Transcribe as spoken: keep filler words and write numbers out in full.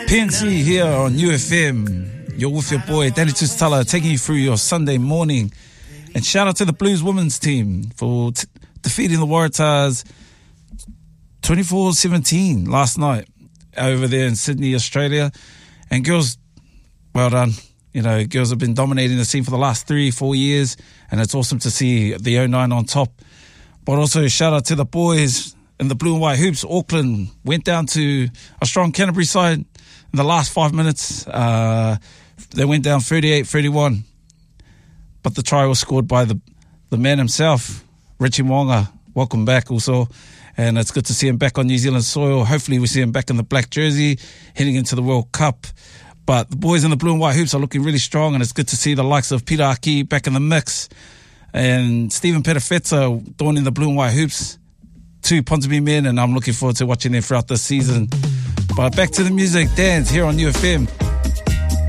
P N C here on U F M. You're with your boy Danny Tustala, taking you through your Sunday morning. And shout out to the Blues women's team for t- defeating the Waratahs twenty-four seventeen last night over there in Sydney, Australia. And girls, well done. You know, girls have been dominating the scene for the last three, four years, and it's awesome to see the oh nine on top. But also shout out to the boys in the blue and white hoops. Auckland went down to a strong Canterbury side in the last five minutes. Uh, they went down thirty-eight thirty-one. But the try was scored by the, the man himself, Richie Mo'unga. Welcome back also. And it's good to see him back on New Zealand soil. Hopefully we see him back in the black jersey, heading into the World Cup. But the boys in the blue and white hoops are looking really strong, and it's good to see the likes of Peter Aki back in the mix. And Stephen Perefeta donning the blue and white hoops. Two Ponsonby men, and I'm looking forward to watching them throughout this season. But back to the music, dance here on U F M.